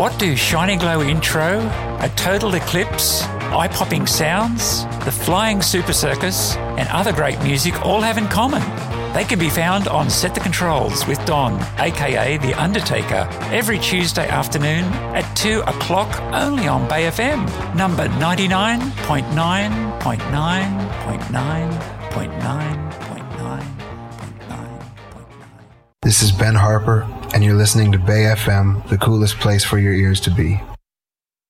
What do Shiny Glow intro, a total eclipse, eye-popping sounds, the Flying Super Circus, and other great music all have in common? They can be found on Set the Controls with Don, aka The Undertaker, every Tuesday afternoon at 2 o'clock only on Bay FM, number 99.9.9.9.9.9.9. This is Ben Harper, and you're listening to Bay FM, the coolest place for your ears to be.